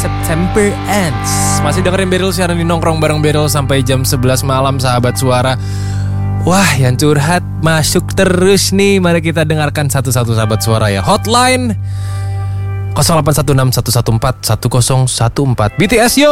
September Ends. Masih dengerin Beryl siaran di Nongkrong bareng Beryl sampai jam 11 malam sahabat suara. Wah, yang curhat masuk terus nih. Mari kita dengarkan satu-satu sahabat suara ya. Hotline 0816 114 1014. BTS yo.